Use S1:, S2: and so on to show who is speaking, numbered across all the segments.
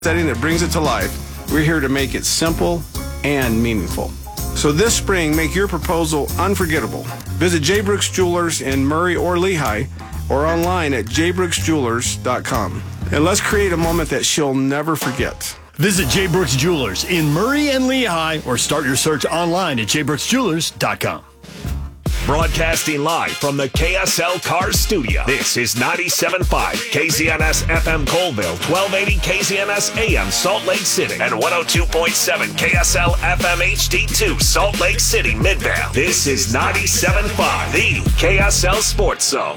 S1: setting that brings it to life, we're here to make it simple and meaningful. So this spring, make your proposal unforgettable. Visit J. Brooks Jewelers in Murray or Lehigh or online at jbrooksjewelers.com. And let's create a moment that she'll never forget.
S2: Visit J. Brooks Jewelers in Murray and Lehigh or start your search online at jbrooksjewelers.com.
S3: Broadcasting live from the KSL Cars Studio. This is 97.5 KZNS FM Colville, 1280 KZNS AM Salt Lake City, and 102.7 KSL FM HD2 Salt Lake City Midvale. This is 97.5, the KSL Sports Zone.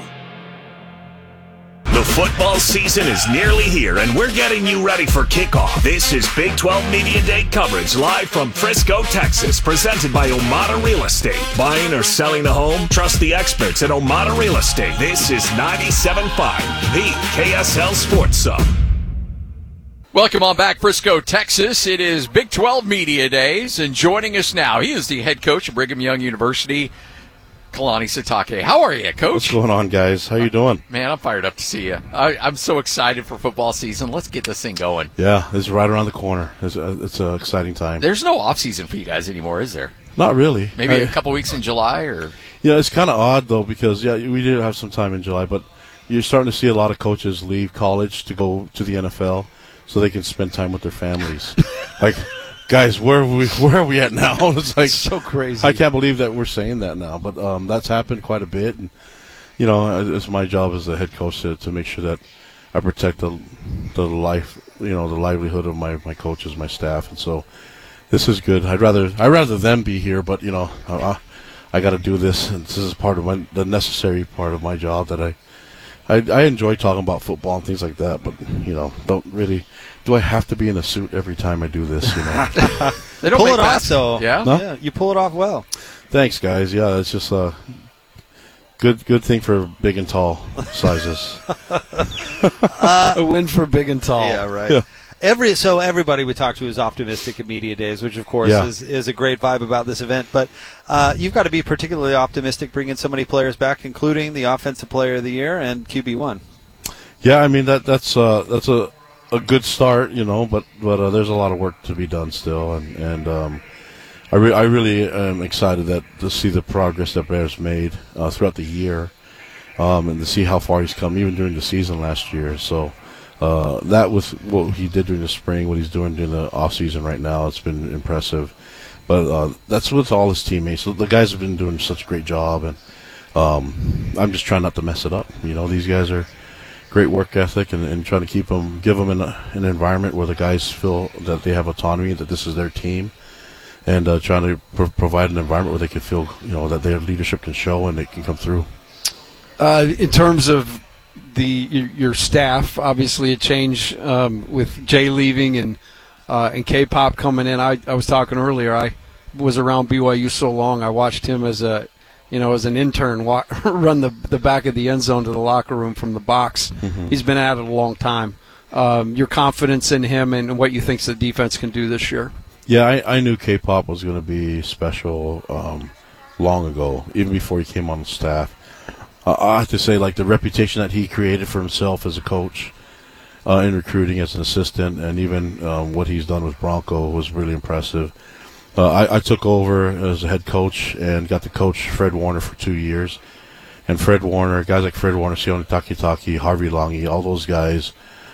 S3: The football season is nearly here, and we're getting you ready for kickoff. This is Big 12 Media Day coverage live from Frisco, Texas, presented by Omada Real Estate. Buying or selling a home? Trust the experts at Omada Real Estate. This is 97.5, the KSL Sports Zone.
S4: Welcome on back, Frisco, Texas. It is Big 12 Media Days, and joining us now, he is the head coach of Brigham Young University, Kalani Sitake. How are you, Coach?
S5: What's going on, guys? How you doing?
S4: Man, I'm fired up to see you. I'm so excited for football season. Let's get this thing going.
S5: Yeah, it's right around the corner. It's an exciting time.
S4: There's no off season for you guys anymore, is there?
S5: Not really.
S4: Maybe a couple weeks in July, or
S5: yeah, it's kind of odd though because we did have some time in July, but you're starting to see a lot of coaches leave college to go to the NFL so they can spend time with their families. Like, guys, where are we at now? It's like
S6: so crazy.
S5: I can't believe that we're saying that now, but that's happened quite a bit, and you know, it's my job as the head coach to make sure that I protect the life, the livelihood of my coaches, my staff, and so this is good. I'd rather them be here, but you know, I got to do this, and this is part of the necessary part of my job that I enjoy talking about football and things like that, but you know, don't really. Do I have to be in a suit every time I do this? You know,
S4: they don't
S6: pull
S4: make
S6: it off, though.
S4: Yeah,
S5: no?
S6: Yeah, you pull it off well.
S5: Thanks, guys. Yeah, it's just a good thing for big and tall sizes.
S6: A win for big and tall.
S7: Yeah, right.
S5: Yeah.
S6: Everybody we talk to is optimistic at Media Days, which of course is a great vibe about this event. But you've got to be particularly optimistic bringing so many players back, including the Offensive Player of the Year and QB1.
S5: Yeah, I mean that's a good start, you know, but there's a lot of work to be done still, and I really am excited to see the progress that Bear's made throughout the year, and to see how far he's come even during the season last year. So. That was what he did during the spring, what he's doing during the off season right now. It's been impressive, but that's with all his teammates. So the guys have been doing such a great job, and I'm just trying not to mess it up. You know, these guys are great work ethic, and trying to give them an environment where the guys feel that they have autonomy, that this is their team, and trying to provide an environment where they can feel, you know, that their leadership can show and it can come through.
S6: In terms of your staff, obviously a change with Jay leaving and K-Pop coming in. I was talking earlier. I was around BYU so long. I watched him as an intern run the back of the end zone to the locker room from the box. Mm-hmm. He's been at it a long time. Your confidence in him and what you think the defense can do this year?
S5: Yeah, I knew K-Pop was going to be special long ago, even before he came on the staff. I have to say, like, the reputation that he created for himself as a coach in recruiting as an assistant, and even what he's done with Bronco was really impressive. I took over as a head coach and got to coach Fred Warner for 2 years. And Fred Warner, guys like Fred Warner, Sione Takitaki, Harvey Langi, all those guys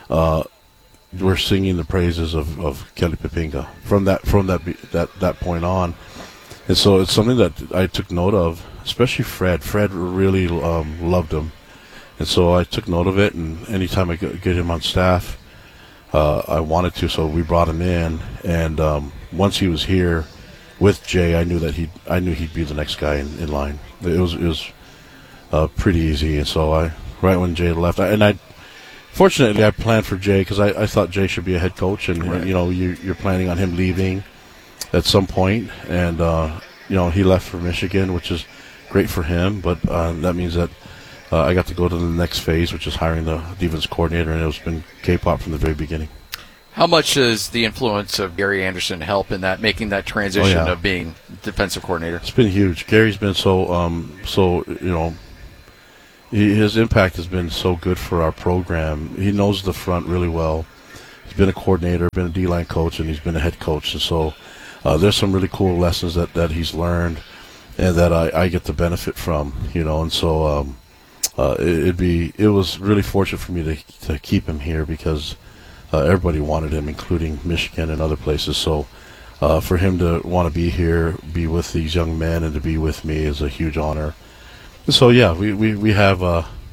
S5: were singing the praises of Kelly Pepinga from that point on. And so it's something that I took note of. Especially Fred. Fred really loved him. And so I took note of it, and anytime I get him on staff, I wanted to, so we brought him in. And once he was here with Jay, I knew he'd be the next guy in line. It was pretty easy. And so right when Jay left, fortunately I planned for Jay because I thought Jay should be a head coach, and right. You know, you're planning on him leaving at some point, and you know, he left for Michigan, which is great for him, but that means that I got to go to the next phase, which is hiring the defense coordinator, and it's been K-Pop from the very beginning.
S4: How much does the influence of Gary Anderson help in that, making that transition of being defensive coordinator?
S5: It's been huge. Gary's been so you know, his impact has been so good for our program. He knows the front really well. He's been a coordinator, been a D-line coach, and he's been a head coach. And so there's some really cool lessons that he's learned and that I get the benefit from, And so it was really fortunate for me to keep him here because everybody wanted him, including Michigan and other places. So for him to want to be here, be with these young men, and to be with me is a huge honor. And so yeah, we have.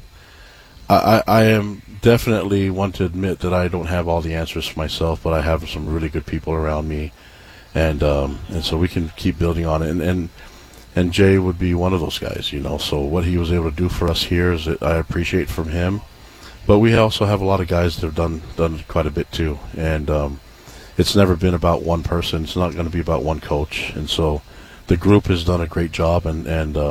S5: I am definitely one to admit that I don't have all the answers for myself, but I have some really good people around me, and so we can keep building on it. And Jay would be one of those guys, So what he was able to do for us here is I appreciate from him. But we also have a lot of guys that have done quite a bit too, and it's never been about one person. It's not going to be about one coach, and so the group has done a great job, and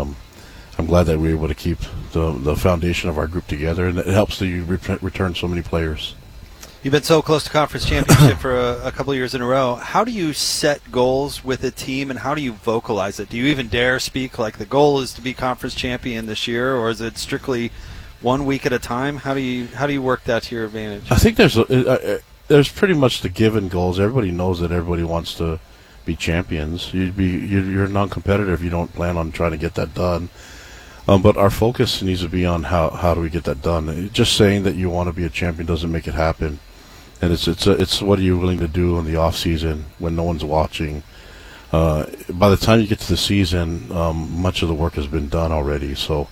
S5: I'm glad that we were able to keep the foundation of our group together, and it helps that you return so many players.
S7: You've been so close to conference championship for a couple of years in a row. How do you set goals with a team, and how do you vocalize it? Do you even dare speak like the goal is to be conference champion this year, or is it strictly 1 week at a time? How do you work that to your advantage?
S5: I think there's pretty much the given goals. Everybody knows that everybody wants to be champions. You're non-competitive if you don't plan on trying to get that done. But our focus needs to be on how do we get that done. Just saying that you want to be a champion doesn't make it happen. And it's what are you willing to do in the off season when no one's watching. By the time you get to the season, much of the work has been done already. So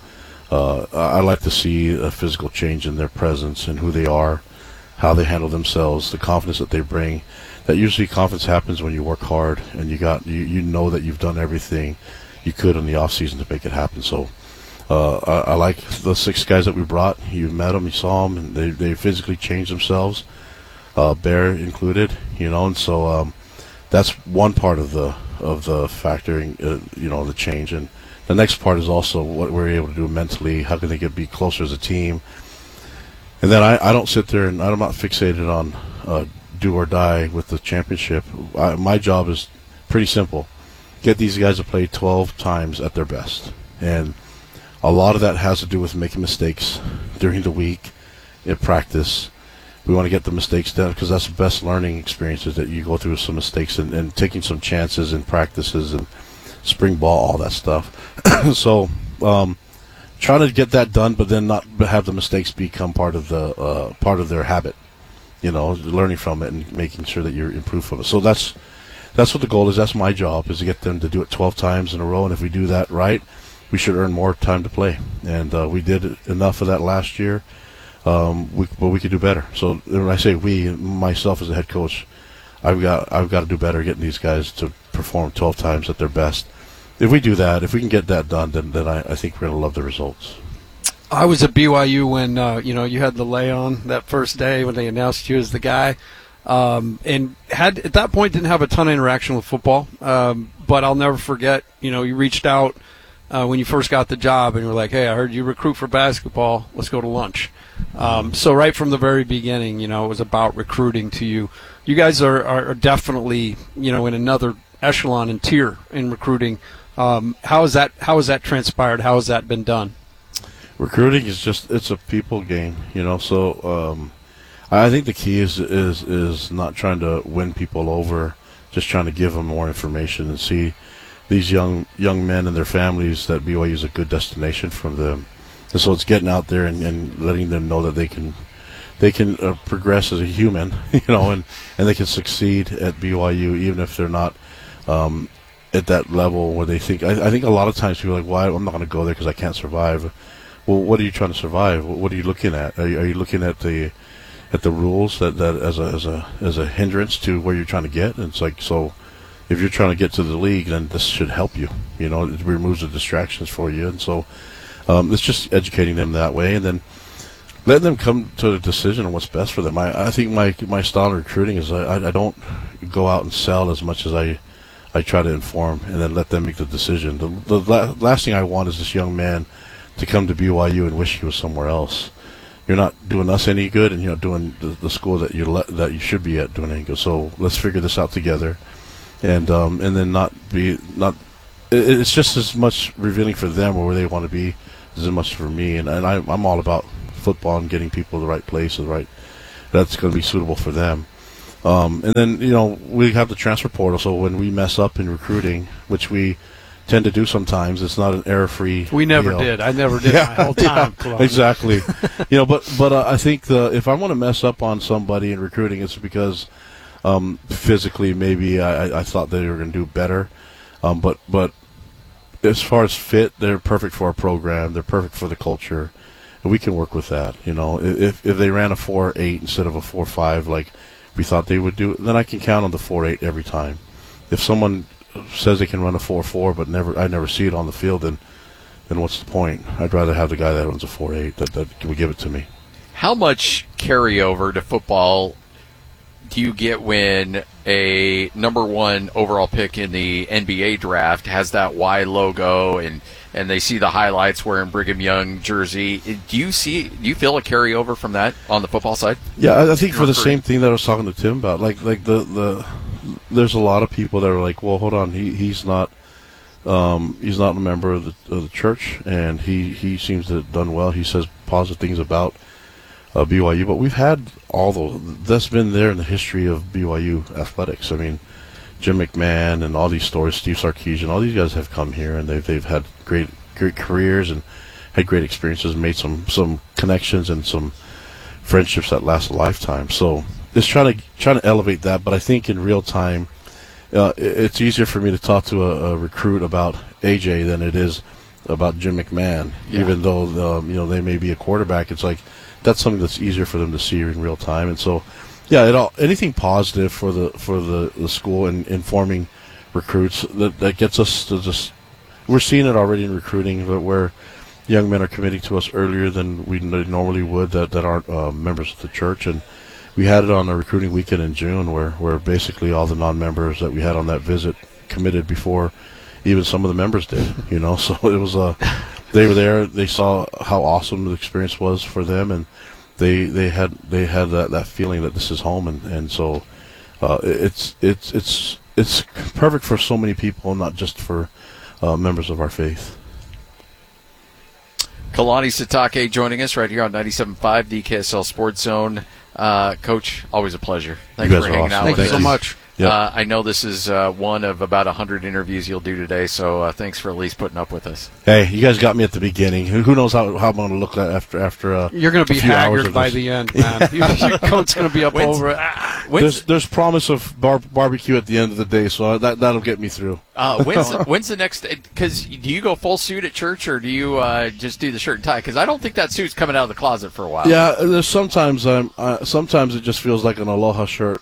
S5: I like to see a physical change in their presence and who they are, how they handle themselves, the confidence that they bring. That usually confidence happens when you work hard and you know that you've done everything you could in the off season to make it happen. So I like the 6 guys that we brought. You met them, you saw them, and they physically changed themselves, Bear included, and so that's one part of the factoring, the change. And the next part is also what we're able to do mentally. How can they be closer as a team? And then I don't sit there and I'm not fixated on do or die with the championship. My job is pretty simple: get these guys to play 12 times at their best, and a lot of that has to do with making mistakes during the week in practice. We want to get the mistakes done because that's the best learning experiences, that you go through some mistakes and taking some chances in practices and spring ball, all that stuff. So trying to get that done, but then not have the mistakes become part of their habit. Learning from it and making sure that you're improved from it. So that's what the goal is. That's my job, is to get them to do it 12 times in a row. And if we do that right, we should earn more time to play. And we did enough of that last year. But we could do better. So when I say we, myself as a head coach, I've got to do better getting these guys to perform 12 times at their best. If we do that, if we can get that done, then I think we're going to love the results.
S6: I was at BYU when you had the lay-on that first day when they announced you as the guy, and had at that point didn't have a ton of interaction with football. But I'll never forget, you reached out when you first got the job and you were like, "Hey, I heard you recruit for basketball. Let's go to lunch." So right from the very beginning, it was about recruiting to you. You guys are definitely, in another echelon and tier in recruiting. How has that transpired? How has that been done?
S5: Recruiting is it's a people game, So I think the key is not trying to win people over, just trying to give them more information and see these young men and their families that BYU is a good destination for them. And so it's getting out there and letting them know that they can progress as a human, and they can succeed at BYU even if they're not at that level where they think. I think a lot of times people are like, "Why? I'm not going to go there because I can't survive." Well, what are you trying to survive? What are you looking at? Are you looking at the rules that as a hindrance to where you're trying to get? And it's like, so if you're trying to get to the league, then this should help you. It removes the distractions for you, and so it's just educating them that way, and then letting them come to a decision on what's best for them. I think my style of recruiting is I don't go out and sell as much as I try to inform, and then let them make the decision. The last thing I want is this young man to come to BYU and wish he was somewhere else. You're not doing us any good, and you're not doing the school that you should be at doing any good. So let's figure this out together, and then not. It's just as much revealing for them or where they want to be as much for me. And I'm all about football and getting people to the right place, that's going to be suitable for them. And then, we have the transfer portal, so when we mess up in recruiting, which we tend to do sometimes, it's not an error-free.
S6: We never did. I never did my whole time.
S5: Yeah, exactly. But I think if I want to mess up on somebody in recruiting, it's because physically maybe I thought they were going to do better. But as far as fit, they're perfect for our program. They're perfect for the culture. And we can work with that. If they ran a 4.8 instead of a 4.5 like we thought they would do, then I can count on the 4.8 every time. If someone says they can run a 4.4 but I never see it on the field, then what's the point? I'd rather have the guy that runs a 4.8 that would give it to me.
S4: How much carryover to football do you get when a number 1 overall pick in the NBA draft has that Y logo and they see the highlights wearing Brigham Young jersey? Do you feel a carryover from that on the football side?
S5: Yeah, I think for the same thing that I was talking to Tim about, like there's a lot of people that are like, well, hold on, he's not a member of the church, and he seems to have done well. He says positive things about BYU, but we've had all those. That's been there in the history of BYU athletics. I mean, Jim McMahon and all these stories, Steve Sarkisian, all these guys have come here and they've had great careers and had great experiences, made some connections and some friendships that last a lifetime. So it's trying to elevate that. But I think in real time, it's easier for me to talk to a recruit about AJ than it is about Jim McMahon. Yeah. Even though they may be a quarterback, it's like that's something that's easier for them to see in real time. And so, yeah, anything positive for the school and informing recruits that gets us to just. We're seeing it already in recruiting, but where young men are committing to us earlier than we normally would that aren't members of the church. And we had it on a recruiting weekend in June where basically all the non-members that we had on that visit committed before even some of the members did. So it was they were there. They saw how awesome the experience was for them, and they had that feeling that this is home, and so it's perfect for so many people, not just for members of our faith.
S4: Kalani Sitake joining us right here on 97.5, the KSL Sports Zone. Coach, always a pleasure. Thanks for hanging out with us.
S6: Thank you so much.
S5: Yep.
S4: I know this is one of about 100 interviews you'll do today, so thanks for at least putting up with us.
S5: Hey, you guys got me at the beginning. Who knows how I'm going to look after
S6: You're going to be haggard by the end, man. Your coat's going to be up over it.
S5: There's promise of barbecue at the end of the day, so that'll get me through.
S4: When's the next? Because do you go full suit at church, or do you just do the shirt and tie? Because I don't think that suit's coming out of the closet for a while.
S5: Yeah, there's sometimes it just feels like an aloha shirt.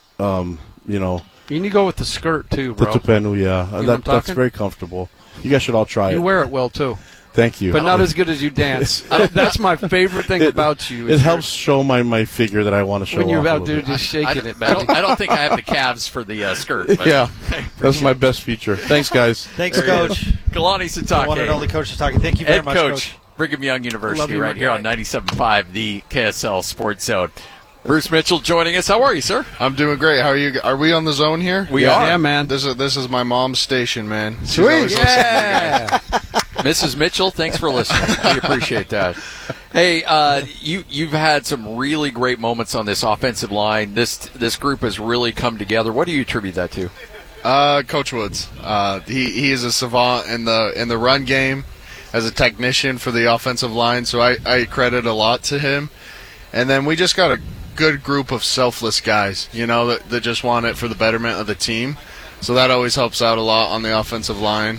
S6: You need to go with the skirt too, bro.
S5: The tupenu, yeah, that's very comfortable. You guys should all try it.
S6: You wear it well too.
S5: Thank you.
S6: But not as good as you dance. That's my favorite thing about you.
S5: It helps show my figure that I want to show
S6: when you're
S5: off
S6: out there just shaking it.
S4: I don't think I have the calves for the skirt. But
S5: yeah, that's my best feature. Thanks, guys.
S7: Thanks, Coach.
S4: Kalani Sitake.
S7: One and only Coach Sitake. Thank you very much,
S4: Coach. Brigham Young University right here on 97.5, the KSL Sports Zone. Bruce Mitchell joining us. How are you, sir?
S8: I'm doing great. How are you? Are we on the zone here?
S4: We are.
S6: Yeah, man.
S8: This is my mom's station, man.
S6: Sweet. Yeah.
S4: Mrs. Mitchell, thanks for listening. We appreciate that. Hey, you've had some really great moments on this offensive line. This group has really come together. What do you attribute that to?
S8: Coach Woods. He is a savant in the run game as a technician for the offensive line, so I credit a lot to him. And then we just got a good group of selfless guys, that just want it for the betterment of the team. So that always helps out a lot on the offensive line.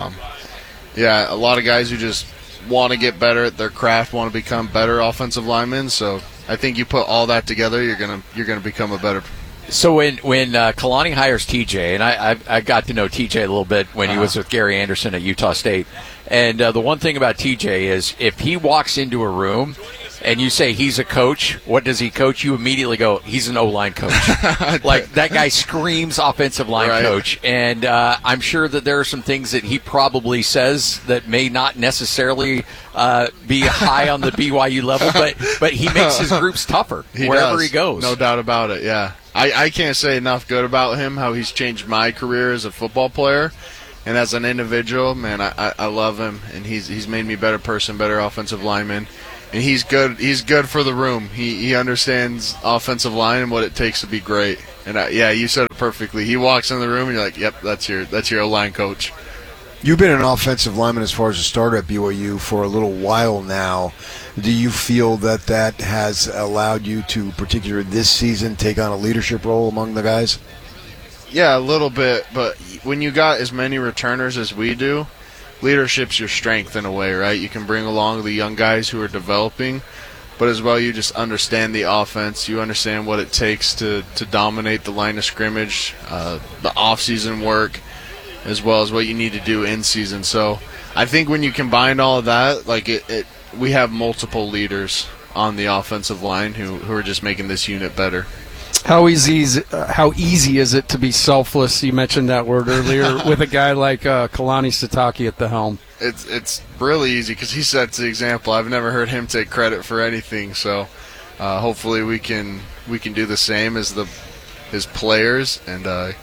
S8: A lot of guys who just want to get better at their craft, want to become better offensive linemen. So I think you put all that together, you're gonna become a better.
S4: So when Kalani hires TJ, and I got to know TJ a little bit when he was with Gary Anderson at Utah State, and the one thing about TJ is if he walks into a room and you say he's a coach, what does he coach? You immediately go, he's an O-line coach. Like, that guy screams offensive line coach. And I'm sure that there are some things that he probably says that may not necessarily be high on the BYU level, but he makes his groups tougher wherever he goes.
S8: No doubt about it, yeah. I can't say enough good about him, how he's changed my career as a football player. And as an individual, man, I love him. And he's made me a better person, better offensive lineman. And he's good. He's good for the room. He understands offensive line and what it takes to be great. And you said it perfectly. He walks in the room, and you're like, "Yep, that's your O-line coach."
S9: You've been an offensive lineman as far as a starter at BYU for a little while now. Do you feel that has allowed you to, particularly this season, take on a leadership role among the guys?
S8: Yeah, a little bit. But when you got as many returners as we do, leadership's your strength in a way, right? You can bring along the young guys who are developing, but as well you just understand the offense. You understand what it takes to dominate the line of scrimmage, the off-season work, as well as what you need to do in season. So I think when you combine all of that, like we have multiple leaders on the offensive line who are just making this unit better.
S6: How easy is it to be selfless? You mentioned that word earlier with a guy like Kalani Sitake at the helm.
S8: It's really easy because he sets the example. I've never heard him take credit for anything. So hopefully we can do the same as his players. And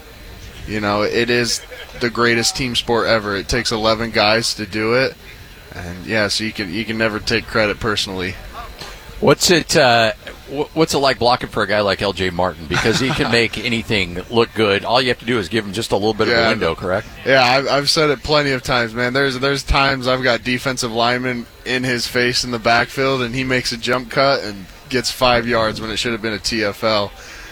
S8: it is the greatest team sport ever. It takes 11 guys to do it, and so you can never take credit personally.
S4: What's it like blocking for a guy like L.J. Martin? Because he can make anything look good. All you have to do is give him just a little bit of a window, correct?
S8: Yeah, I've said it plenty of times, man. There's times I've got defensive linemen in his face in the backfield, and he makes a jump cut and gets 5 yards when it should have been a TFL.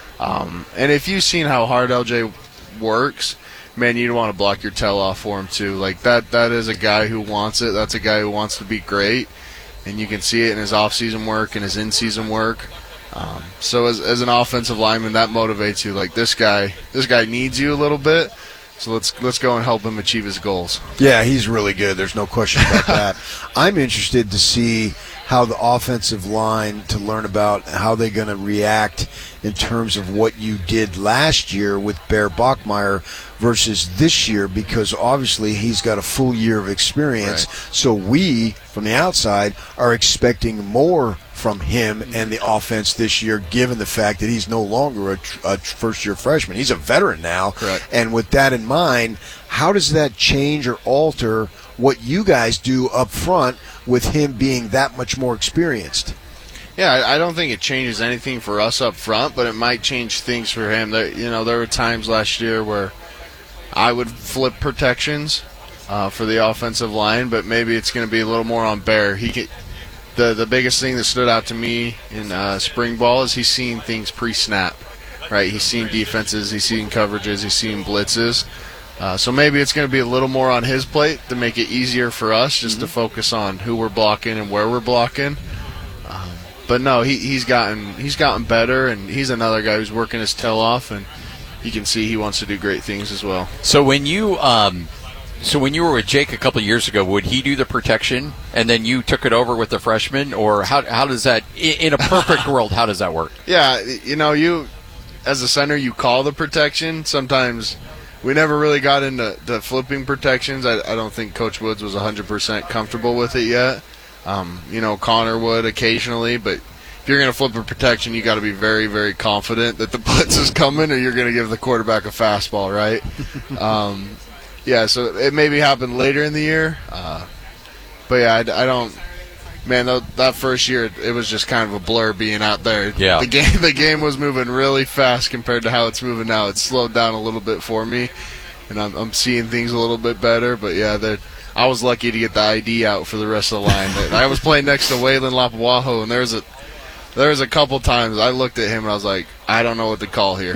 S8: And if you've seen how hard L.J. works, man, you'd want to block your tail off for him too. Like that is a guy who wants it. That's a guy who wants to be great. And you can see it in his off-season work and his in-season work. So as an offensive lineman, that motivates you. Like this guy needs you a little bit. So let's go and help him achieve his goals.
S9: Yeah, he's really good. There's no question about that. I'm interested to see how the offensive line, to learn about how they're going to react in terms of what you did last year with Bear Bachmeier versus this year, because obviously he's got a full year of experience.
S8: Right.
S9: So we, from the outside, are expecting more from him and the offense this year, given the fact that he's no longer a first-year freshman. He's a veteran now.
S8: Correct.
S9: And with that in mind, how does that change or alter what you guys do up front with him being that much more experienced?
S8: Yeah, I don't think it changes anything for us up front, but it might change things for him. There were times last year where I would flip protections for the offensive line, but maybe it's going to be a little more on Bear. The biggest thing that stood out to me in spring ball is he's seeing things pre-snap, right? He's seeing defenses, he's seeing coverages, he's seeing blitzes. So maybe it's going to be a little more on his plate to make it easier for us just to focus on who we're blocking and where we're blocking. But no, he's gotten better, and he's another guy who's working his tail off, and you can see he wants to do great things as well.
S4: So when you were with Jake a couple of years ago, would he do the protection and then you took it over with the freshman, or how does that, in a perfect world, how does that work?
S8: Yeah, you as a center, you call the protection. Sometimes we never really got into flipping protections. I don't think Coach Woods was 100% comfortable with it yet. Connor would occasionally, but if you're going to flip a protection, you got to be very, very confident that the blitz is coming, or you're going to give the quarterback a fastball, right? So it maybe happened later in the year, but yeah, I don't. Man, that first year it was just kind of a blur being out there.
S4: Yeah,
S8: the game was moving really fast compared to how it's moving now. It's slowed down a little bit for me, and I'm seeing things a little bit better. But yeah, I was lucky to get the ID out for the rest of the line. I was playing next to Waylon Lapuaho, and there was a couple times I looked at him and I was like, I don't know what to call here.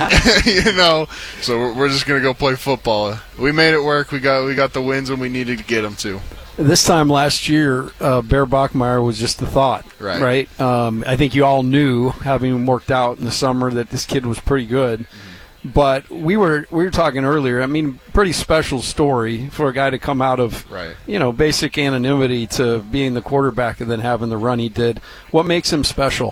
S8: So we're just gonna go play football. We made it work. We got the wins when we needed to get them to.
S6: This time last year, Bear Bachmeier was just the thought, right? I think you all knew, having worked out in the summer, that this kid was pretty good. But we were talking earlier. I mean, pretty special story for a guy to come out of basic anonymity to being the quarterback and then having the run he did. What makes him special?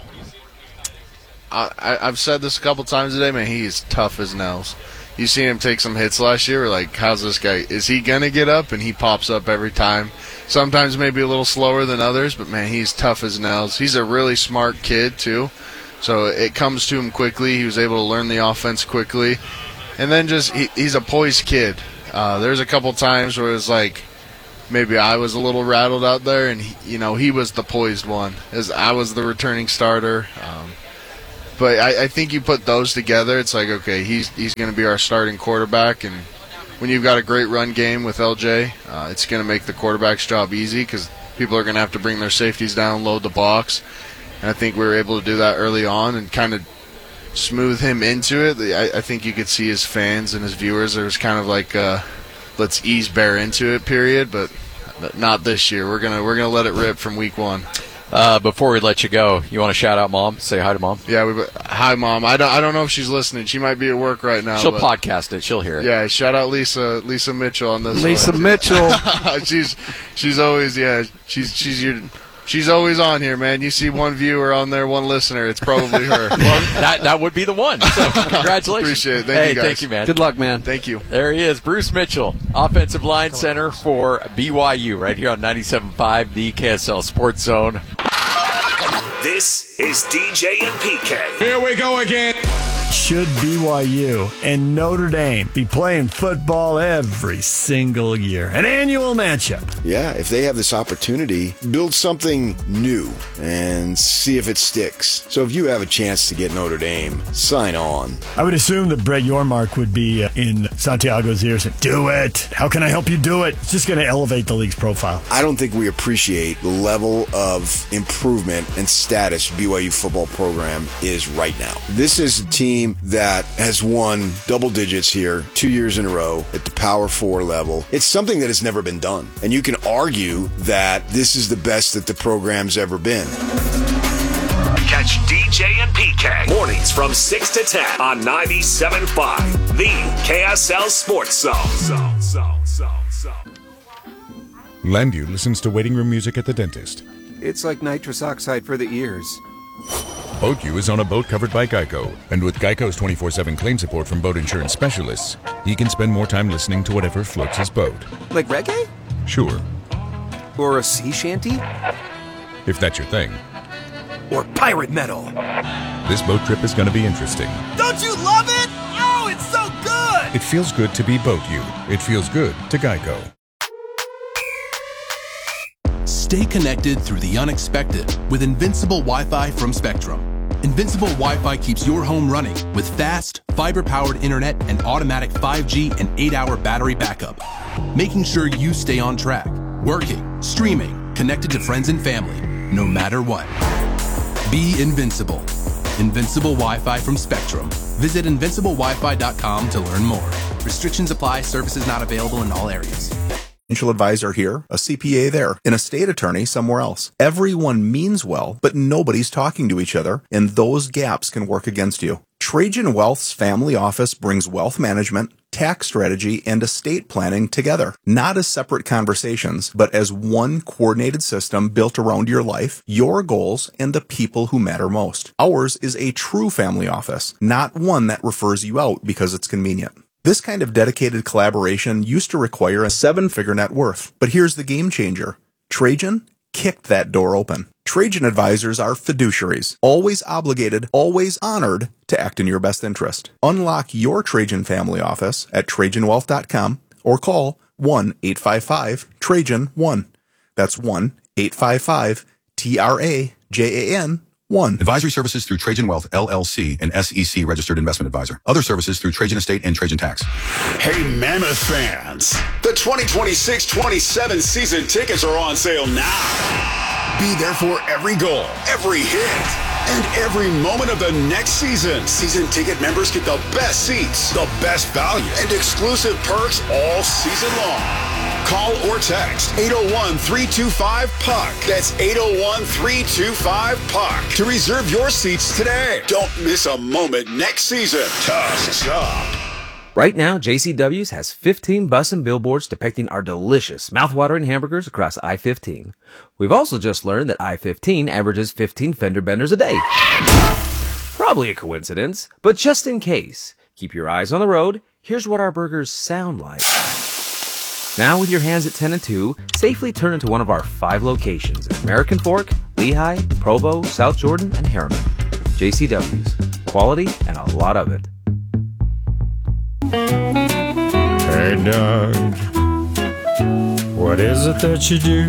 S8: I've said this a couple times today, man. He's tough as nails. You seen him take some hits last year. We're like, how's this guy? Is he gonna get up? And he pops up every time. Sometimes maybe a little slower than others, but man, he's tough as nails. He's a really smart kid too. So it comes to him quickly. He was able to learn the offense quickly. And then he's a poised kid. There's a couple times where it was like maybe I was a little rattled out there, and he was the poised one, as I was the returning starter. But I think you put those together, it's like, okay, he's going to be our starting quarterback. And when you've got a great run game with LJ, it's going to make the quarterback's job easy because people are going to have to bring their safeties down, load the box. And I think we were able to do that early on and kind of smooth him into it. I think you could see his fans and his viewers, there was kind of like let's ease Bear into it period, but not this year. We're gonna let it rip from week one.
S4: Before we let you go, you want to shout out Mom? Say hi to Mom.
S8: Yeah, hi Mom. I don't know if she's listening. She might be at work right now.
S4: She'll podcast it. She'll hear it.
S8: Yeah, shout out Lisa Mitchell on this.
S6: Lisa
S8: one.
S6: Mitchell.
S8: she's always she's always on here, man. You see one viewer on there, one listener. It's probably her.
S4: Well, that would be the one. So congratulations.
S8: Appreciate it. Thank you, guys.
S4: Thank you, man.
S6: Good luck, man.
S8: Thank you.
S4: There he is, Bruce Mitchell, offensive line center for BYU, right here on 97.5, the KSL Sports Zone.
S3: This is DJ and PK.
S1: Here we go again.
S2: Should BYU and Notre Dame be playing football every single year? An annual matchup.
S9: Yeah, if they have this opportunity, build something new and see if it sticks. So if you have a chance to get Notre Dame, sign on.
S2: I would assume that Brett Yormark would be in Santiago's ears and do it. How can I help you do it? It's just going to elevate the league's profile.
S9: I don't think we appreciate the level of improvement and status BYU football program is right now. This is a team that has won double digits here 2 years in a row at the Power 4 level. It's something that has never been done. And you can argue that this is the best that the program's ever been.
S3: Catch DJ and PK mornings from 6 to 10 on 97.5, the KSL Sports Zone.
S10: Landu listens to waiting room music at the dentist.
S11: It's like nitrous oxide for the ears.
S10: BoatU is on a boat covered by Geico, and with Geico's 24/7 claim support from boat insurance specialists, he can spend more time listening to whatever floats his boat.
S11: Like reggae?
S10: Sure,
S11: Or a sea shanty?
S10: if that's your thing.
S11: Or pirate metal?
S10: This boat trip is going to be interesting.
S11: Don't you love it? Oh, it's so good!
S10: It feels good to be BoatU. It feels good to Geico.
S12: Stay connected through the unexpected with Invincible Wi-Fi from Spectrum. Invincible Wi-Fi keeps your home running with fast, fiber-powered internet and automatic 5G and 8-hour battery backup, making sure you stay on track, working, streaming, connected to friends and family, no matter what. Be invincible. Invincible Wi-Fi from Spectrum. Visit invinciblewifi.com to learn more. Restrictions apply. Services not available in all areas.
S13: Financial advisor here, a CPA there, and a state attorney somewhere else. Everyone means well, but nobody's talking to each other, and those gaps can work against you. Trajan Wealth's family office brings wealth management, tax strategy, and estate planning together, not as separate conversations, but as one coordinated system built around your life, your goals, and the people who matter most. Ours is a true family office, not one that refers you out because it's convenient. This kind of dedicated collaboration used to require a 7-figure net worth, but here's the game changer. Trajan kicked that door open. Trajan advisors are fiduciaries, always obligated, always honored to act in your best interest. Unlock your Trajan family office at TrajanWealth.com or call 1-855-TRAJAN-1. That's 1-855-TRAJAN-1.
S14: Advisory services through Trajan Wealth, LLC, an SEC registered investment advisor. Other services through Trajan Estate and Trajan Tax.
S15: Hey, Mammoth fans. The 2026-27 season tickets are on sale now. Be there for every goal, every hit, and every moment of the next season. Season ticket members get the best seats, the best value, and exclusive perks all season long. Call or text 801-325-PUCK. That's 801-325-PUCK to reserve your seats today. Don't miss a moment next season. Tusk up.
S16: Right now, JCW's has 15 bus and billboards depicting our delicious, mouthwatering hamburgers across I-15. We've also just learned that I-15 averages 15 fender benders a day. Probably a coincidence, but just in case, keep your eyes on the road. Here's what our burgers sound like. Now with your hands at 10 and 2, safely turn into one of our 5 locations in American Fork, Lehigh, Provo, South Jordan, and Harriman. JCW's. Quality and a lot of it.
S17: Hey, Doug. What is it that you do?